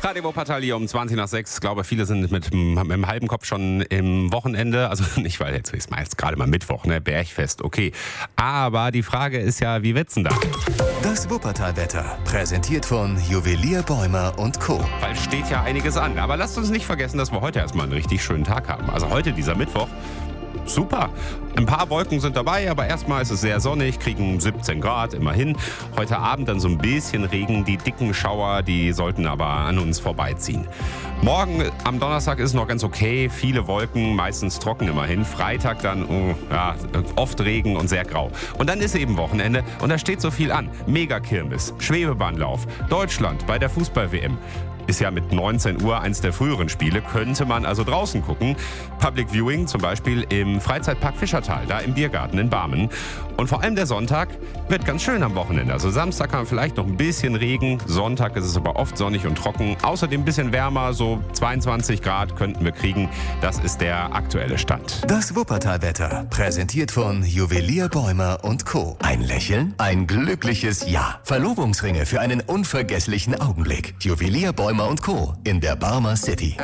Radio Wuppertal hier um 20 nach 6. Ich glaube, viele sind mit dem halben Kopf schon im Wochenende. Also nicht, weil jetzt ist meist gerade mal Mittwoch, ne? Bergfest, okay. Aber die Frage ist ja, wie wird's denn da? Das Wuppertal-Wetter, präsentiert von Juwelier Bäumer und Co. Weil steht ja einiges an. Aber lasst uns nicht vergessen, dass wir heute erstmal einen richtig schönen Tag haben. Also heute, dieser Mittwoch, super. Ein paar Wolken sind dabei, aber erstmal ist es sehr sonnig, kriegen 17 Grad, immerhin. Heute Abend dann so ein bisschen Regen, die dicken Schauer, die sollten aber an uns vorbeiziehen. Morgen am Donnerstag ist noch ganz okay, viele Wolken, meistens trocken immerhin. Freitag dann oft Regen und sehr grau. Und dann ist eben Wochenende und da steht so viel an. Megakirmes, Schwebebahnlauf, Deutschland bei der Fußball-WM. Ist ja mit 19 Uhr eins der früheren Spiele, könnte man also draußen gucken. Public Viewing zum Beispiel im Freizeitpark Fischertal, da im Biergarten in Barmen. Und vor allem der Sonntag wird ganz schön am Wochenende. Also Samstag haben wir vielleicht noch ein bisschen Regen, Sonntag ist es aber oft sonnig und trocken. Außerdem ein bisschen wärmer, so 22 Grad könnten wir kriegen. Das ist der aktuelle Stand. Das Wuppertal-Wetter, präsentiert von Juwelier Bäumer und Co. Ein Lächeln, ein glückliches Ja. Verlobungsringe für einen unvergesslichen Augenblick. Juwelier Bäumer und Co. in der Barmer City.